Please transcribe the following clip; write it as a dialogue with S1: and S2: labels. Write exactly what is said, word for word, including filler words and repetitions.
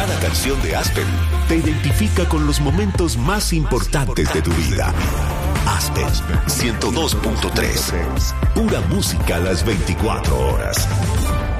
S1: Cada canción de Aspen te identifica con los momentos más importantes de tu vida. Aspen ciento dos punto tres. Pura música a las veinticuatro horas.